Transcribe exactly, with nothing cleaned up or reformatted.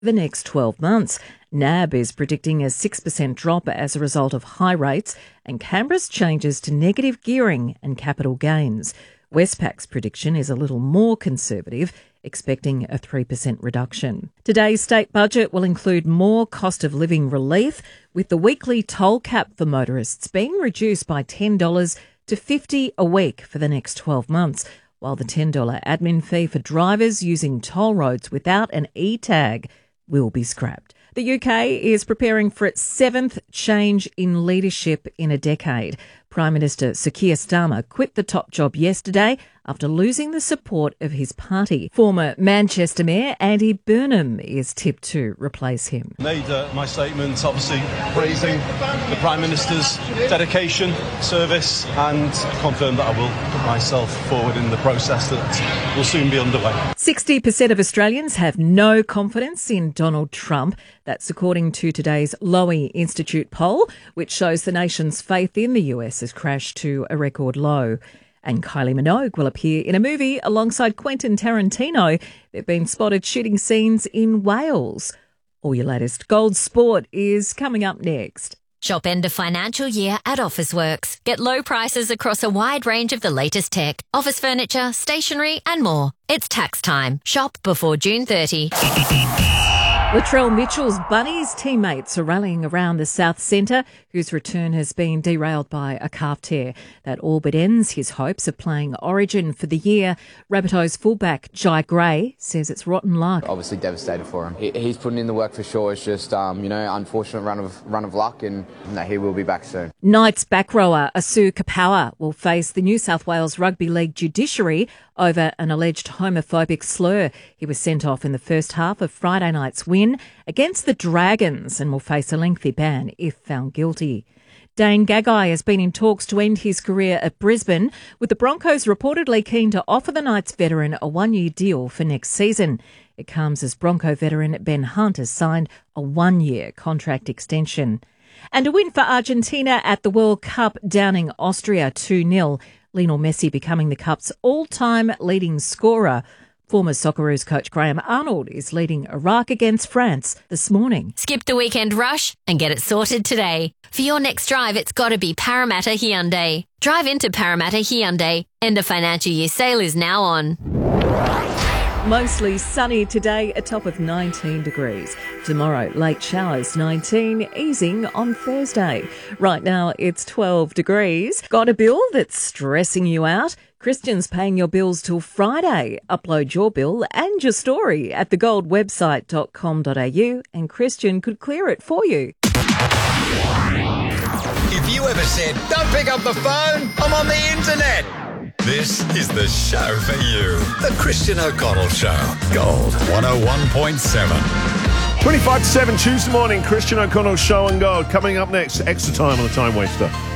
the next twelve months. N A B is predicting a six percent drop as a result of high rates and Canberra's changes to negative gearing and capital gains. Westpac's prediction is a little more conservative, expecting a three percent reduction. Today's state budget will include more cost of living relief, with the weekly toll cap for motorists being reduced by ten dollars to fifty dollars a week for the next twelve months, while the ten dollars admin fee for drivers using toll roads without an e-tag will be scrapped. The U K is preparing for its seventh change in leadership in a decade. Prime Minister Sir Keir Starmer quit the top job yesterday after losing the support of his party. Former Manchester Mayor Andy Burnham is tipped to replace him. Made uh, my statement obviously praising the Prime Minister's dedication, service, and confirmed that I will put myself forward in the process that will soon be underway. sixty percent of Australians have no confidence in Donald Trump. That's according to today's Lowy Institute poll, which shows the nation's faith in the U S has crashed to a record low. And Kylie Minogue will appear in a movie alongside Quentin Tarantino. They've been spotted shooting scenes in Wales. All your latest gold sport is coming up next. Shop end of financial year at Officeworks. Get low prices across a wide range of the latest tech, office furniture, stationery and more. It's tax time. Shop before June thirtieth. Latrell Mitchell's Bunnies teammates are rallying around the South Centre, whose return has been derailed by a calf tear. That all but ends his hopes of playing Origin for the year. Rabbitohs fullback Jai Gray says it's rotten luck. Obviously devastated for him. He, he's putting in the work for sure. It's just, um, you know, unfortunate run of run of luck, and no, he will be back soon. Knights back rower Asu Kapawa will face the New South Wales Rugby League judiciary over an alleged homophobic slur. He was sent off in the first half of Friday night's win against the Dragons and will face a lengthy ban if found guilty. Dane Gagai has been in talks to end his career at Brisbane, with the Broncos reportedly keen to offer the Knights veteran a one-year deal for next season. It comes as Bronco veteran Ben Hunt has signed a one-year contract extension. And a win for Argentina at the World Cup, downing Austria two nil. Lionel Messi becoming the Cup's all-time leading scorer. Former Socceroos coach Graham Arnold is leading Iraq against France this morning. Skip the weekend rush and get it sorted today. For your next drive, it's got to be Parramatta Hyundai. Drive into Parramatta Hyundai. End of financial year sale is now on. Mostly sunny today, a top of nineteen degrees. Tomorrow, late showers, nineteen, easing on Thursday. Right now, it's twelve degrees. Got a bill that's stressing you out? Christian's paying your bills till Friday. Upload your bill and your story at the gold website dot com dot a u and Christian could clear it for you. If you ever said, don't pick up the phone, I'm on the internet, this is the show for you. The Christian O'Connell Show. Gold one oh one point seven. twenty-five to seven Tuesday morning, Christian O'Connell Show and Gold. Coming up next, extra time on the Time Waster.